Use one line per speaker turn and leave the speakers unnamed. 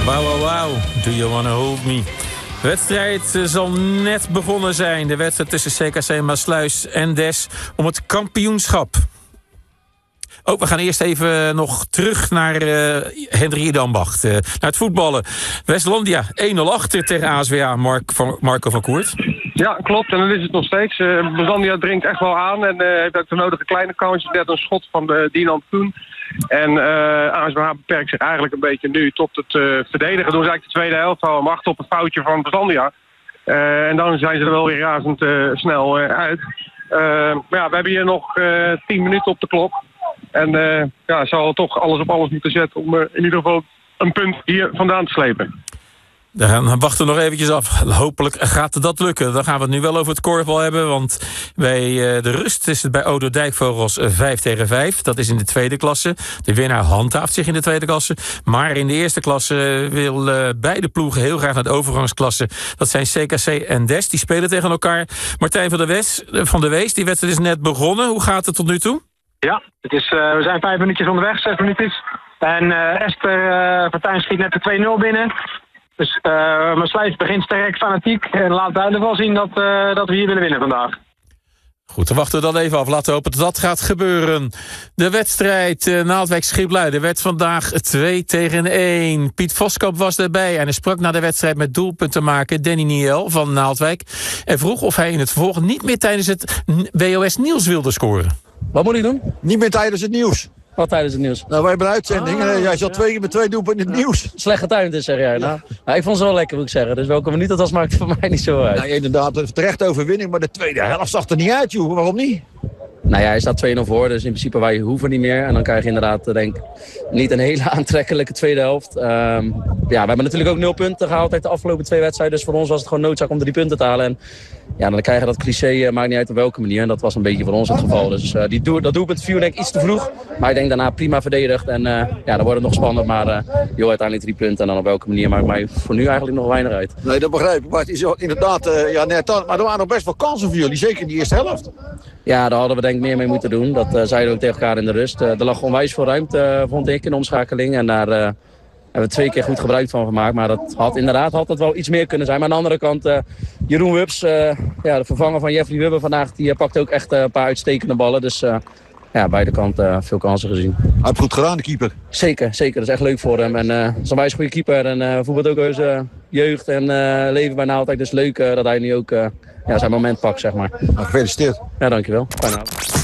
Wauw. Do you wanna hold me? De wedstrijd zal net begonnen zijn. De wedstrijd tussen CKC Maassluis en DES om het kampioenschap. We gaan eerst even nog terug naar Hendrik Dambacht. Naar het voetballen. Westlandia 1-0 achter tegen ASWA, Marco van Koert. Ja, klopt. En dan is het nog steeds. Westlandia dringt echt wel aan en heeft ook de nodige kleine kansjes. Net een schot van Dinant Koen. En ASWA beperkt zich eigenlijk een beetje nu tot het verdedigen. Doen ze eigenlijk de tweede helft al om achter op een foutje van Westlandia. En dan zijn ze er wel weer razend snel uit. Maar we hebben hier nog 10 minuten op de klok. En zal toch alles op alles moeten zetten om in ieder geval een punt hier vandaan te slepen. Dan wachten we nog eventjes af. Hopelijk gaat dat lukken. Dan gaan we het nu wel over het korfbal hebben. Want bij de rust is het bij Odo Dijkvogels 5-5. Dat is in de tweede klasse. De winnaar handhaaft zich in de tweede klasse. Maar in de eerste klasse wil beide ploegen heel graag naar de overgangsklasse. Dat zijn CKC en DES. Die spelen tegen elkaar. Martijn van der Wees, die wedstrijd is net begonnen. Hoe gaat het tot nu toe?
Ja, we zijn 5 minuutjes onderweg, 6 minuutjes. En Esther Partijn schiet net de 2-0 binnen. Dus Maassluis begint sterk, fanatiek. En laat duidelijk wel zien dat we hier willen winnen vandaag.
Goed, dan wachten we dan even af. Laten we hopen dat dat gaat gebeuren. De wedstrijd Naaldwijk-Schiphol werd vandaag 2-1. Piet Voskamp was erbij en hij sprak na de wedstrijd met doelpuntenmaker Danny Niel van Naaldwijk. En vroeg of hij in het vervolg niet meer tijdens het WOS Nieuws wilde scoren.
Wat moet ik doen?
Niet meer tijdens het nieuws.
Wat tijdens het nieuws?
Nou, wij hebben een uitzending en jij zat 2 keer met 2 doelpunten in het nieuws.
Slecht getimed is, zeg jij. Nou, ik vond ze wel lekker, moet ik zeggen. Dus welke minuut dat was, maakt voor mij niet zo uit.
Nou, inderdaad, terecht overwinning, maar de tweede helft zag er niet uit, joh. Waarom niet?
Nou ja, hij staat 2-0 voor, dus in principe wij hoeven niet meer. En dan krijg je inderdaad, denk ik, niet een hele aantrekkelijke tweede helft. We hebben natuurlijk ook 0 punten gehaald uit de afgelopen 2 wedstrijden. Dus voor ons was het gewoon noodzaak om 3 punten te halen. En ja, dan krijg je dat cliché, maakt niet uit op welke manier. En dat was een beetje voor ons het geval. Dus dat doelpunt viel denk ik iets te vroeg. Maar ik denk daarna prima verdedigd. En dan wordt het nog spannend. Maar uiteindelijk 3 punten. En dan op welke manier maakt mij voor nu eigenlijk nog weinig uit.
Nee, dat begrijp ik. Maar het is inderdaad net aan. Maar er waren nog best wel kansen voor jullie. Zeker in die eerste helft.
Ja, daar hadden we denk ik meer mee moeten doen. Dat zeiden we ook tegen elkaar in de rust. Er lag onwijs veel ruimte, vond ik, in de omschakeling. En daar hebben we 2 keer goed gebruik van gemaakt. Maar dat had wel iets meer kunnen zijn. Maar aan de andere kant, Jeroen Wubs, de vervanger van Jeffrey Wubbe vandaag, die pakt ook echt een paar uitstekende ballen. Dus beide kanten veel kansen gezien.
Hij heeft goed gedaan, de keeper.
Zeker. Dat is echt leuk voor hem. En hij is een wijs goede keeper. En voetbalt ook uit zijn jeugd en leven bij Naaldwijk. Dus leuk dat hij nu ook zijn moment pakt, zeg maar.
Gefeliciteerd.
Ja, dankjewel. Fijne avond.